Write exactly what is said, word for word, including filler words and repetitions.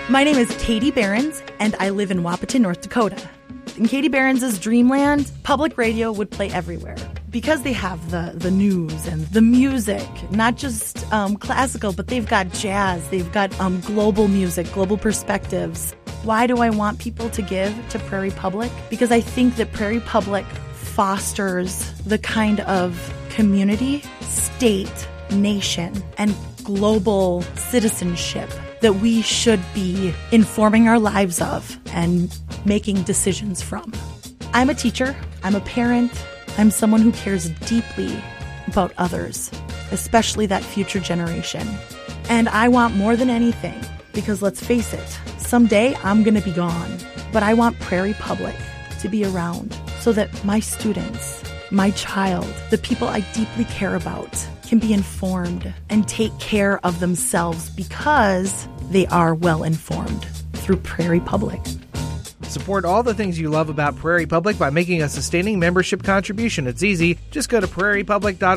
My name is Katie Behrens, and I live in Wahpeton, North Dakota. In Katie Behrens' dreamland, public radio would play everywhere because they have the, the news and the music, not just um, classical, but they've got jazz, they've got um, global music, global perspectives. Why do I want people to give to Prairie Public? Because I think that Prairie Public fosters the kind of community, state, nation, and global citizenship that we should be informing our lives of and making decisions from. I'm a teacher, I'm a parent, I'm someone who cares deeply about others, especially that future generation. And I want more than anything, because let's face it, someday I'm going to be gone, but I want Prairie Public to be around so that my students, my child, the people I deeply care about can be informed and take care of themselves because they are well informed through Prairie Public. Support all the things you love about Prairie Public by making a sustaining membership contribution. It's easy. Just go to prairie public dot